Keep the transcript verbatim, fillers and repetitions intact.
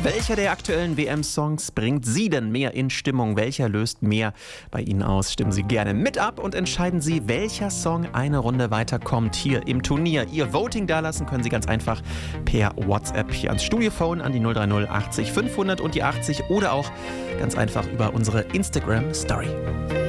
Welcher der aktuellen W M-Songs bringt Sie denn mehr in Stimmung? Welcher löst mehr bei Ihnen aus? Stimmen Sie gerne mit ab und entscheiden Sie, welcher Song eine Runde weiterkommt hier im Turnier. Ihr Voting dalassen können Sie ganz einfach per WhatsApp hier ans Studiophone an die null drei null achtzig fünfhundert und die achtzig oder auch ganz einfach über unsere Instagram-Story.